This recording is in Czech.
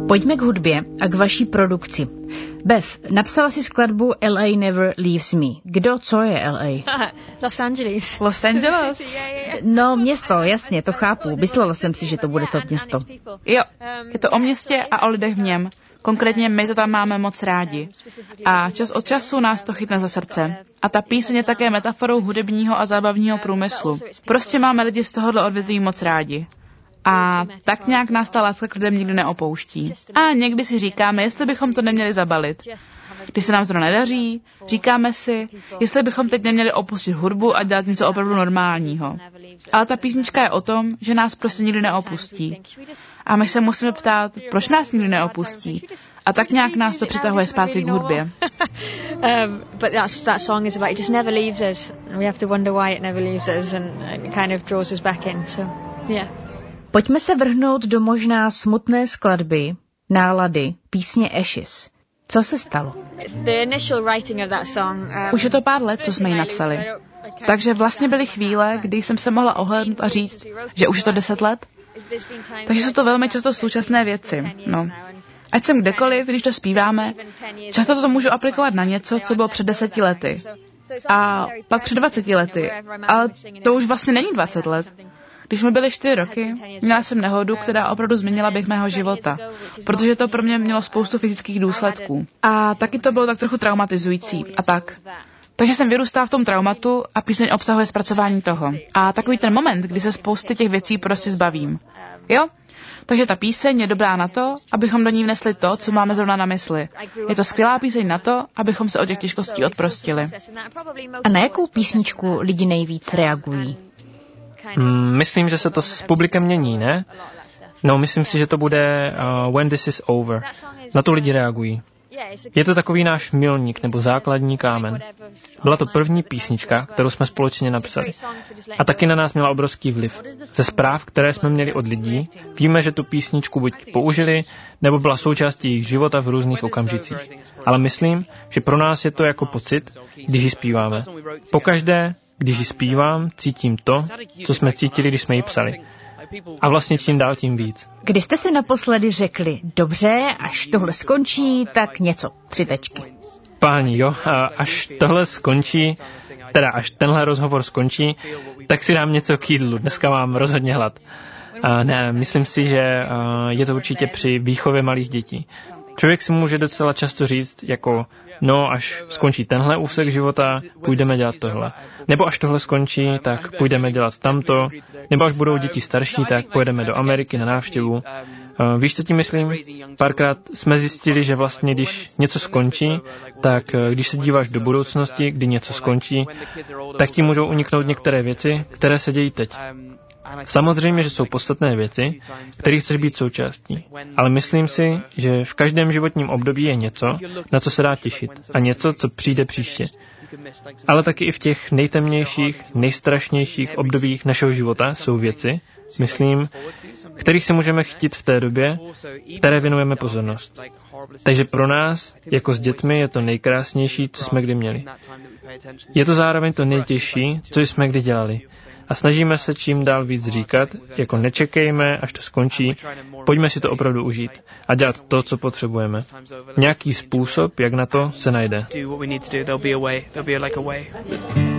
Pojďme k hudbě a k vaší produkci. Beth, napsala si skladbu LA Never Leaves Me. Kdo, co je LA? Los Angeles. Los Angeles? No, město, jasně, to chápu. Myslela jsem si, že to bude to město. Jo, je to o městě a o lidech v něm. Konkrétně my to tam máme moc rádi. A čas od času nás to chytne za srdce. A ta píseň je také metaforou hudebního a zábavního průmyslu. Prostě máme lidi z tohohle odvětví moc rádi. A tak nějak nás ta láska k lidem nikdy neopouští. A někdy si říkáme, jestli bychom to neměli zabalit. Když se nám zrovna nedaří, říkáme si, jestli bychom teď neměli opustit hudbu a dělat něco opravdu normálního. Ale ta písnička je o tom, že nás prostě nikdy neopustí. A my se musíme ptát, proč nás nikdy neopustí. A tak nějak nás to přitahuje zpátky k hudbě. But that song is about it just never leaves us. We have to wonder why it never leaves us and it kind of draws us back in. So, yeah. Pojďme se vrhnout do možná smutné skladby, nálady, písně Ashes. Co se stalo? Už je to pár let, co jsme ji napsali. Takže vlastně byly chvíle, kdy jsem se mohla ohlédnout a říct, že už je to 10 let. Takže jsou to velmi často současné věci. No. Ať jsem kdekoliv, když to zpíváme, často to můžu aplikovat na něco, co bylo před 10 lety. A pak před 20 lety. Ale to už vlastně není 20 let. Když mi byly 4 roky, měla jsem nehodu, která opravdu změnila běh mého života, protože to pro mě mělo spoustu fyzických důsledků. A taky to bylo tak trochu traumatizující a tak. Takže jsem vyrůstala v tom traumatu a píseň obsahuje zpracování toho. A takový ten moment, kdy se spousty těch věcí prostě zbavím. Jo? Takže ta píseň je dobrá na to, abychom do ní vnesli to, co máme zrovna na mysli. Je to skvělá píseň na to, abychom se od těch těžkostí odprostili. A na jakou písničku lidi nejvíc reagují? Myslím, že se to s publikem mění, ne? No, myslím si, že to bude When This Is Over. Na to lidi reagují. Je to takový náš milník nebo základní kámen. Byla to první písnička, kterou jsme společně napsali. A taky na nás měla obrovský vliv. Ze zpráv, které jsme měli od lidí, víme, že tu písničku buď použili, nebo byla součástí jejich života v různých okamžicích. Ale myslím, že pro nás je to jako pocit, když ji zpíváme. Pokaždé, když ji zpívám, cítím to, co jsme cítili, když jsme ji psali. A vlastně čím dál, tím víc. Kdy jste si naposledy řekli, dobře, až tohle skončí, tak něco, 3 tečky. Páni, jo, a až tohle skončí, teda až tenhle rozhovor skončí, tak si dám něco k jídlu, dneska mám rozhodně hlad. Ne, myslím si, že je to určitě při výchově malých dětí. Člověk si může docela často říct, jako, no, až skončí tenhle úsek života, půjdeme dělat tohle. Nebo až tohle skončí, tak půjdeme dělat tamto. Nebo až budou děti starší, tak pojedeme do Ameriky na návštěvu. Víš, co tím myslím? Párkrát jsme zjistili, že vlastně, když něco skončí, tak když se díváš do budoucnosti, kdy něco skončí, tak ti můžou uniknout některé věci, které se dějí teď. Samozřejmě, že jsou podstatné věci, kterých chceš být součástí. Ale myslím si, že v každém životním období je něco, na co se dá těšit. A něco, co přijde příště. Ale taky i v těch nejtemnějších, nejstrašnějších obdobích našeho života jsou věci, myslím, kterých se můžeme chytit v té době, které věnujeme pozornost. Takže pro nás, jako s dětmi, je to nejkrásnější, co jsme kdy měli. Je to zároveň to nejtěžší, co jsme kdy dělali. A snažíme se čím dál víc říkat, jako nečekejme, až to skončí, pojďme si to opravdu užít a dělat to, co potřebujeme. Nějaký způsob, jak na to se najde.